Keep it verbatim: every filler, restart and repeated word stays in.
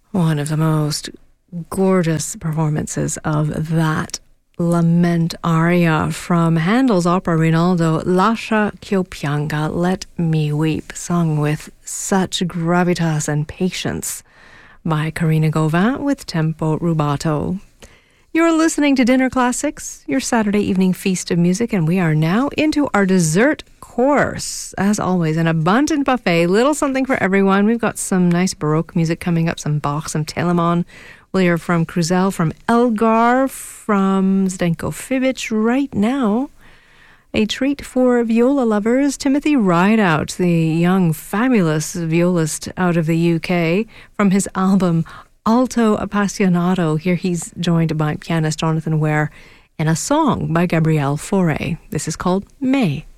One of the most gorgeous performances of that lament aria from Handel's opera Rinaldo, Lascia ch'io pianga, Let Me Weep, sung with such gravitas and patience by Karina Gauvin with tempo rubato. You're listening to Dinner Classics, your Saturday evening feast of music, and we are now into our dessert course. As always, an abundant buffet, little something for everyone. We've got some nice Baroque music coming up, some Bach, some Telemann. We'll hear from Cruzel, from Elgar, from Zdenko Fibic right now. A treat for viola lovers, Timothy Rideout, the young, fabulous violist out of the U K, from his album Alto Appassionato. Here he's joined by pianist Jonathan Ware in a song by Gabrielle Fauré. This is called May.